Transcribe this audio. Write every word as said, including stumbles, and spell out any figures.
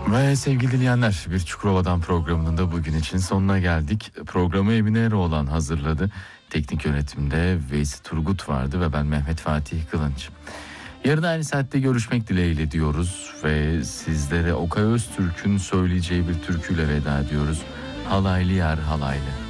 Ve sevgili dinleyenler, bir Çukurova'dan programının da bugün için sonuna geldik. Programı Emine Eroğlan hazırladı. Teknik yönetimde Veysi Turgut vardı ve ben Mehmet Fatih Kılınç. Yarın aynı saatte görüşmek dileğiyle diyoruz ve sizlere Okay Öztürk'ün söyleyeceği bir türküyle veda ediyoruz. Halaylı yar halaylı.